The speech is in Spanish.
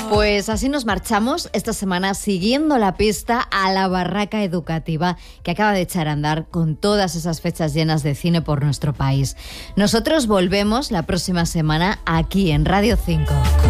Pues así nos marchamos esta semana siguiendo la pista a la barraca educativa que acaba de echar a andar con todas esas fechas llenas de cine por nuestro país. Nosotros volvemos la próxima semana aquí en Radio 5.